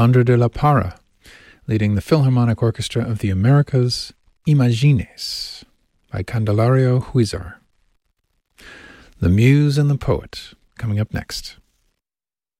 Alejandro de la Parra, leading the Philharmonic Orchestra of the Americas, Imagines, by Candelario Huizar. The Muse and the Poet, coming up next.